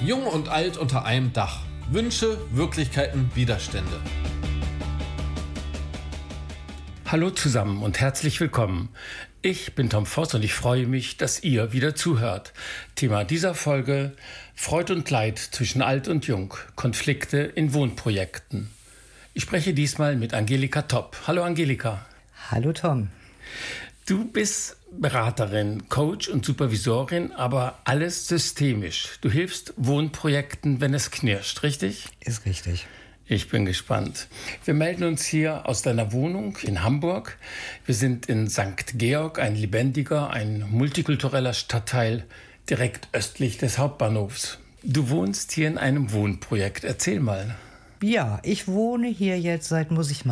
Jung und alt unter einem Dach. Wünsche, Wirklichkeiten, Widerstände. Hallo zusammen und herzlich willkommen. Ich bin Tom Voss und ich freue mich, dass ihr wieder zuhört. Thema dieser Folge: Freud und Leid zwischen Alt und Jung, Konflikte in Wohnprojekten. Ich spreche diesmal mit Angelika Topp. Hallo Angelika. Hallo Tom. Du bist Beraterin, Coach und Supervisorin, aber alles systemisch. Du hilfst Wohnprojekten, wenn es knirscht, richtig? Ist richtig. Ich bin gespannt. Wir melden uns hier aus deiner Wohnung in Hamburg. Wir sind in St. Georg, ein lebendiger, ein multikultureller Stadtteil direkt östlich des Hauptbahnhofs. Du wohnst hier in einem Wohnprojekt. Erzähl mal. Ja, ich wohne hier jetzt seit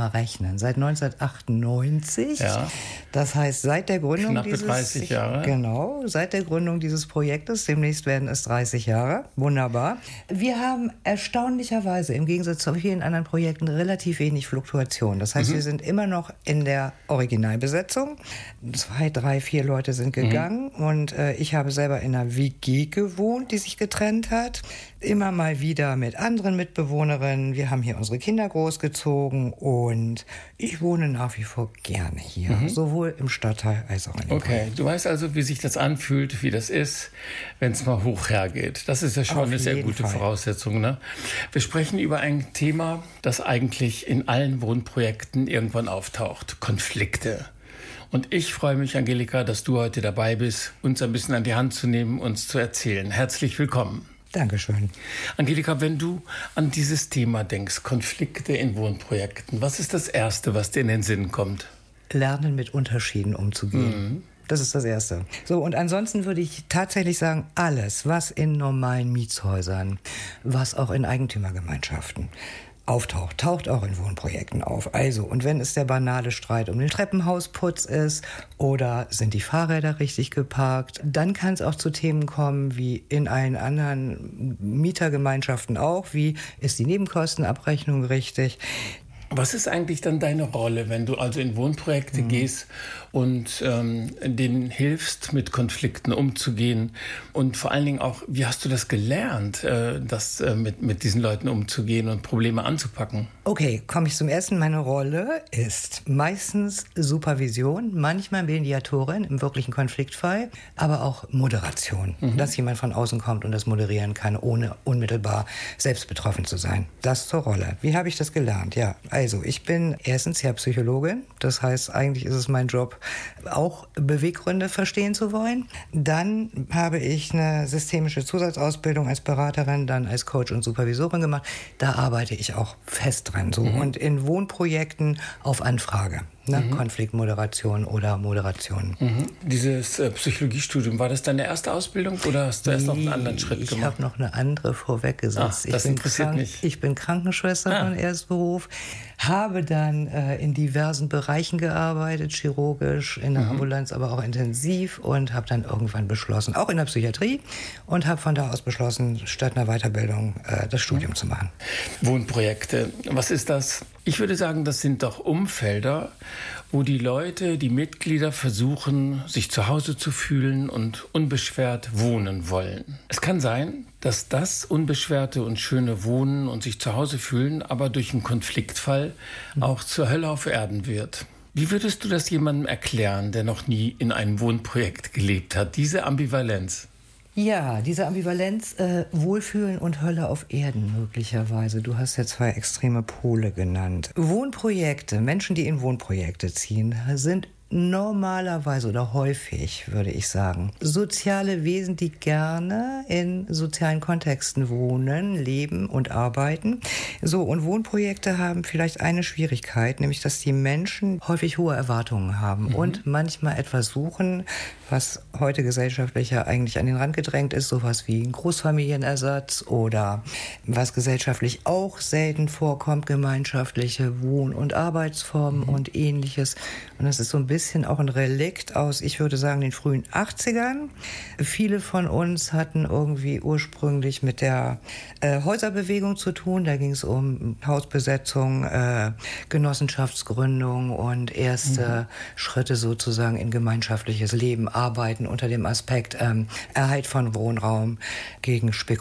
1998. Ja. Das heißt, seit der Gründung Knappe 30 Jahre. Genau, seit der Gründung dieses Projektes. Demnächst werden es 30 Jahre. Wunderbar. Wir haben erstaunlicherweise im Gegensatz zu vielen anderen Projekten relativ wenig Fluktuation. Das heißt, wir sind immer noch in der Originalbesetzung. 2, 3, 4 Leute sind gegangen und ich habe selber in einer WG gewohnt, die sich getrennt hat. Immer mal wieder mit anderen Mitbewohnerinnen. Wir haben hier unsere Kinder großgezogen und ich wohne nach wie vor gerne hier. Sowohl im Stadtteil als auch in dem Okay, du weißt also, wie sich das anfühlt, wie das ist, wenn es mal hoch hergeht. Das ist ja schon eine sehr gute Voraussetzung, ne? Wir sprechen über ein Thema, das eigentlich in allen Wohnprojekten irgendwann auftaucht: Konflikte. Und ich freue mich, Angelika, dass du heute dabei bist, uns ein bisschen an die Hand zu nehmen, uns zu erzählen. Herzlich willkommen. Dankeschön. Angelika, wenn du an dieses Thema denkst, Konflikte in Wohnprojekten, was ist das Erste, was dir in den Sinn kommt? Lernen, mit Unterschieden umzugehen. Das ist das Erste. So, und ansonsten würde ich tatsächlich sagen, alles, was in normalen Mietshäusern, was auch in Eigentümergemeinschaften auftaucht, taucht auch in Wohnprojekten auf. Also, und wenn es der banale Streit um den Treppenhausputz ist oder sind die Fahrräder richtig geparkt, dann kann es auch zu Themen kommen, wie in allen anderen Mietergemeinschaften auch, wie ist die Nebenkostenabrechnung richtig. Was ist eigentlich dann deine Rolle, wenn du also in Wohnprojekte gehst und denen hilfst, mit Konflikten umzugehen? Und vor allen Dingen auch, wie hast du das gelernt, mit diesen Leuten umzugehen und Probleme anzupacken? Okay, komme ich zum Ersten. Meine Rolle ist meistens Supervision, manchmal Mediatorin im wirklichen Konfliktfall, aber auch Moderation. Dass jemand von außen kommt und das moderieren kann, ohne unmittelbar selbst betroffen zu sein. Das zur Rolle. Wie habe ich das gelernt? Ja, also ich bin erstens ja Psychologin. Das heißt, eigentlich ist es mein Job, auch Beweggründe verstehen zu wollen. Dann habe ich eine systemische Zusatzausbildung als Beraterin, dann als Coach und Supervisorin gemacht. Da arbeite ich auch fest dran. So. Und in Wohnprojekten auf Anfrage. Konfliktmoderation oder Moderation. Dieses Psychologiestudium, war das deine erste Ausbildung oder hast du erst noch einen anderen Schritt gemacht? Ich habe noch eine andere vorweggesetzt. Das interessiert mich. Ich bin Krankenschwester von Erstberuf, habe dann in diversen Bereichen gearbeitet, chirurgisch, in der Ambulanz, aber auch intensiv und habe dann irgendwann beschlossen, auch in der Psychiatrie, und habe von da aus beschlossen, statt einer Weiterbildung das Studium zu machen. Wohnprojekte, was ist das? Ich würde sagen, das sind doch Umfelder, wo die Leute, die Mitglieder versuchen, sich zu Hause zu fühlen und unbeschwert wohnen wollen. Es kann sein, dass das unbeschwerte und schöne Wohnen und sich zu Hause fühlen, aber durch einen Konfliktfall auch zur Hölle auf Erden wird. Wie würdest du das jemandem erklären, der noch nie in einem Wohnprojekt gelebt hat, diese Ambivalenz? Ja, diese Ambivalenz, Wohlfühlen und Hölle auf Erden möglicherweise. Du hast ja 2 extreme Pole genannt. Wohnprojekte, Menschen, die in Wohnprojekte ziehen, sind normalerweise oder häufig, würde ich sagen, soziale Wesen, die gerne in sozialen Kontexten wohnen, leben und arbeiten. So, und Wohnprojekte haben vielleicht eine Schwierigkeit, nämlich dass die Menschen häufig hohe Erwartungen haben und manchmal etwas suchen, was heute gesellschaftlich ja eigentlich an den Rand gedrängt ist, sowas wie ein Großfamilienersatz oder was gesellschaftlich auch selten vorkommt, gemeinschaftliche Wohn- und Arbeitsformen und Ähnliches. Und das ist so ein bisschen auch ein Relikt aus, ich würde sagen, den frühen 80ern. Viele von uns hatten irgendwie ursprünglich mit der Häuserbewegung zu tun. Da ging es um Hausbesetzung, Genossenschaftsgründung und erste Schritte sozusagen in gemeinschaftliches Leben, Arbeiten unter dem Aspekt Erhalt von Wohnraum gegen Spekulation